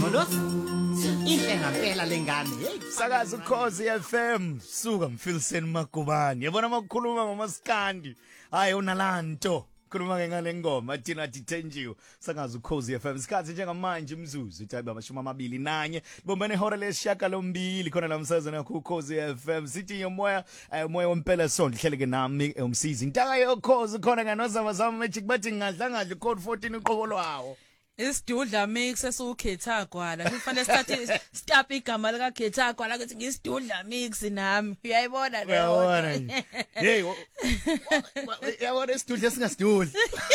Molosi inhle ngampela lengane hey Sakaza ukhozi FM suka Mfilsen Magubane yabona makukhuluma ngamaskandi hayi unalanto khuluma ke ngale ngoma thina dithenjiwe sakaza ukhozi FM isikhathi njengamanje imzuzu itayiba 21 bombane hora lesishaka lombili khona lamsazana ukhozi FM sithi yomoya moya wompela sonto ihleleke nami umsizi intaka yokhozi khona nganozama zama magic bathi ngadla code 14 uqobo lwawo Isidudla mix esukhetha gwala kufanele sithathe stop igama lika khetha gwala ukuthi ngisidudla mix nami uyayibona leyo hey yabona isidudla singasidudla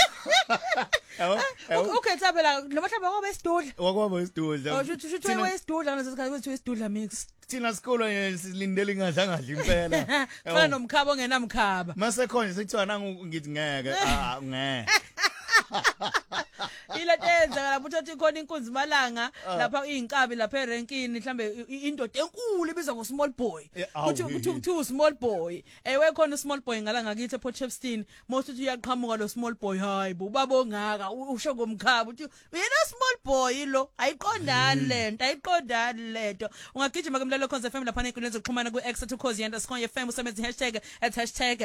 ukhetha phela noma mhlawumbe ngoba isidudla wakwaba isidudla uthi wesidudla nasesikhathi ukuthi isidudla mix thina sikolo silindele ngadla impela fana nomkhaba ongenamkhaba mase khona sekuthiwa nangu ngithi ngeke ngeke Ilethenza lapho uthatha ikhona inkunzi malanga lapha izinkabi lapha erenkini mhlambe indoda enkulu ibizwa ngo small boy uthi small boy ewe khona small boy ngala ngakithi ePortchefstroom most uthi uyaqhamuka lo small boy hayi ubaba ongaka usho ngomkhaba uthi yena small boy lo ayiqondani lento ungagijima ke mlalo Khosi FM lapha enkundleni zokuxhumana ku@Khosi_FM usebenzisa #@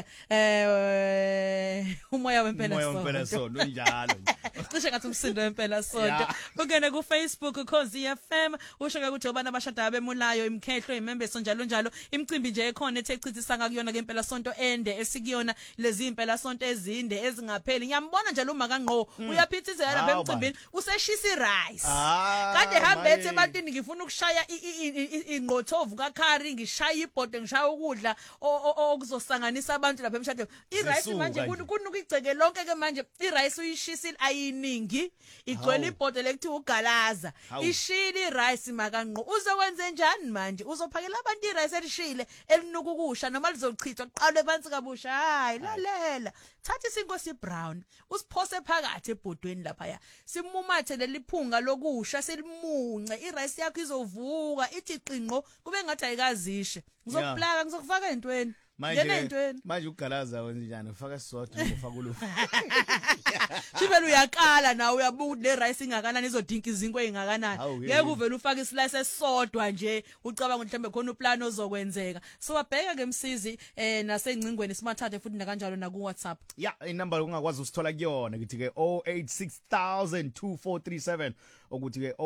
umoya wempela sonto njalo cishe ngathi umsindo wempela sonto ungene ku Facebook Khosi FM usho ukuthi obana abashada bemulayo imkhehlo imembeso njalo imicimbi nje ekhona ethe chithisa kuyona ke impela sonto ende esikuyona lezi impela sonto ezinde ezingapheli ngiyambona njalo uma kangqo uyaphithizela lapha emcimbini useshisa rice kade hambethe ebantwini ngifuna ukushaya ingqothovu kakhari ngishaya ibhode ngishaya ukudla okuzosanganisa abantu lapha emshadweni irice manje kunuka igceke lonke ke manje irice uyishisile ayiningi igcwele ibhode lekuthiwa ugalaza ishili rice makangqo uzokwenza njani manje uzophakela abantu irice elishile elinuka ukusha noma lizochithwa qale phansi kabusha hayi lalela thatha isinko sibrown usiphose phakathi ebhodweni lapha ya simumathe leliphunga lokusha selimunce irice yakho izovuka ithi qinqo kube ngathi ayikazishe ngizokuplaka ngizokufaka entweni manje ugalaza wenza njani ufaka sisodwa ufaka ulufu Shibela uyaqala nawe uyabuka le rice ingakanani izodinka izinto ezingakanani ngeke uvele ufake islice esodwa nje ucabanga mhlambe khona uplan ozokwenzeka so wabheka ke msizi nasengcingweni simathathe futhi nakanjalo na ku WhatsApp inumber ungakwazi usithola kuyona ngithi ke 0860002437 ukuthi ke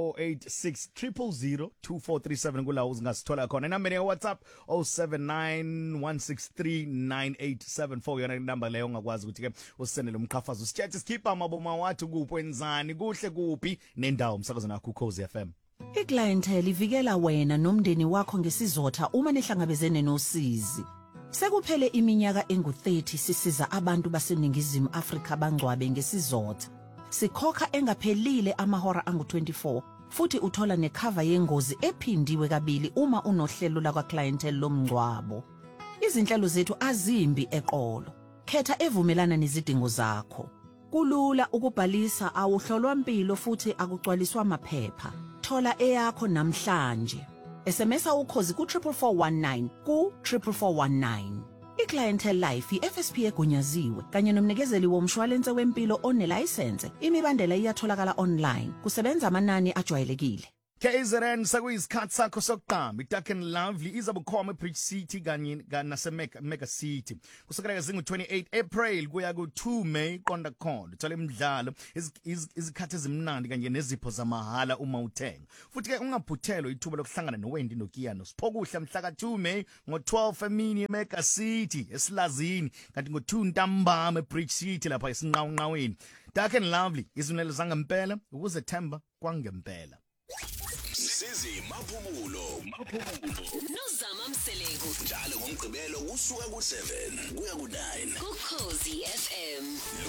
0860002437 kula uzingasithola khona inumber ye WhatsApp 0791639874 yona inumber leyo ungakwazi ukuthi ke usendele umqhafazo usichathe skipha amaboma wathi kuphwenzani kuhle kuphi nendawo umsakazo nakho Khosi FM iClientele ivikela wena nomndeni wakho ngesizotha uma nihlangabezene nosizi sekuphele iminyaka engu30 sisiza abantu baseningizimu Afrika bangcwabe ngesizotha sikhokha engaphelile amahora angu24 futhi uthola necover yengozi ephindiwe kabili uma unohlelo la kwaClientele lomngcwabo izinhlelo zethu azimbi eqolo khetha evumelana nezidingo zakho kulula ukubhalisa awuhlolwa impilo futhi akugcwaliswa amaphepha thola eyakho namhlanje SMS ukhozi ku 44419 ku 44419 iClientele Life iFSP egunyaziwe kanye nomnikezeli womshwalense wempilo onelicense imibandela iyatholakala online kusebenza amanani ajwayelekile KZN sakuyisikhathi sakho sokuqamba iDark and Lovely izabukhoma eBridge City kanye Mega City kusukela zingu28 April kuya ku2 May qonda khona uthola imidlalo izikhathi ezimnandi kanye nezipho zamahala uma uthenga futhi ke ungaphuthelwa ithuba lokuhlangana noWendy noKiyano siphokuhla mhla ka2 May ngo12 emini eMega City esilazini kanti ngo2 ntambama eBridge City lapha esinqawunqaweni Dark and Lovely izunelo zangempela ukuzethemba kwangempela Sizi maphumulo Nozama Mseleku njalo ngomgqibelo usuka ku7 kuya ku9 kuKhosi FM